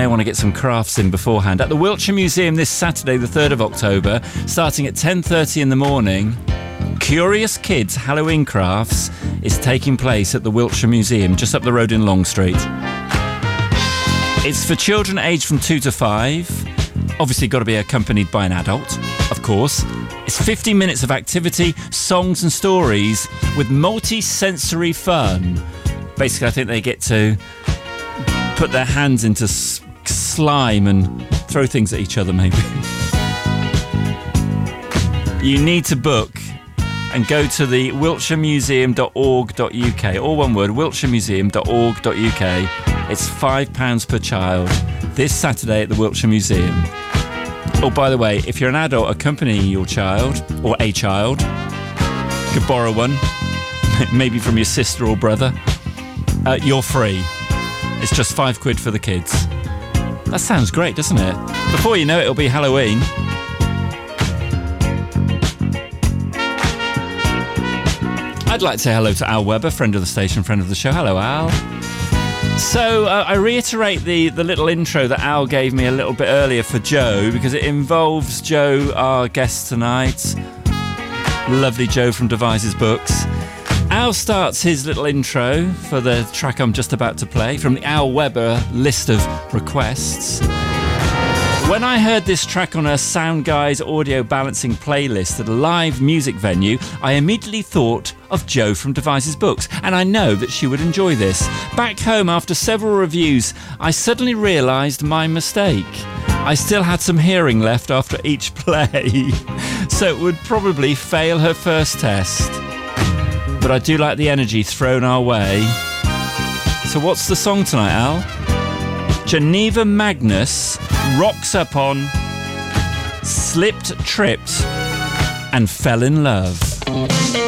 want to get some crafts in beforehand. At the Wiltshire Museum this Saturday, the 3rd of October, starting at 10:30 in the morning, Curious Kids Halloween Crafts is taking place at the Wiltshire Museum, just up the road in Long Street. It's for children aged from 2 to 5. Obviously got to be accompanied by an adult, of course. It's 50 minutes of activity, songs and stories with multi-sensory fun. Basically, I think they get to put their hands into slime and throw things at each other, maybe. You need to book and go to the wiltshiremuseum.org.uk, all one word, wiltshiremuseum.org.uk. It's £5 per child this Saturday at the Wiltshire Museum. Oh, by the way, if you're an adult accompanying your child, or a child, you could borrow one, maybe from your sister or brother, you're free. It's just £5 for the kids. That sounds great, doesn't it? Before you know it, it'll be Halloween. I'd like to say hello to Al Webber, friend of the station, friend of the show. Hello, Al. So I reiterate the little intro that Al gave me a little bit earlier for Joe, because it involves Joe, our guest tonight. Lovely Joe from Devises Books. Al starts his little intro for the track I'm just about to play from the Al Webber list of requests. When I heard this track on a Sound Guys audio balancing playlist at a live music venue, I immediately thought of Jo from Devises Books, and I know that she would enjoy this. Back home, after several reviews, I suddenly realised my mistake. I still had some hearing left after each play, so it would probably fail her first test. But I do like the energy thrown our way. So what's the song tonight, Al? Geneva Magnus rocks up on Slipped, Tripped and Fell in Love.